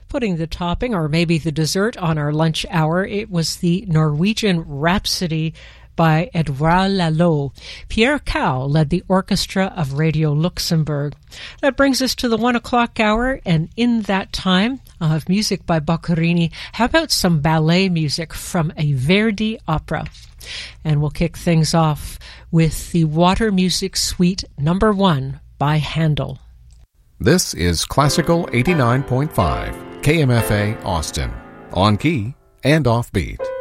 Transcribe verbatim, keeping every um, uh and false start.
Putting the topping or maybe the dessert on our lunch hour, it was the Norwegian Rhapsody by Edouard Lalo. Pierre Cow led the orchestra of Radio Luxembourg. That brings us to the one o'clock hour, and in that time of music by Boccherini, how about some ballet music from a Verdi opera? And we'll kick things off with the Water Music Suite number one by Handel. This is Classical eighty-nine point five, K M F A Austin, on key and offbeat.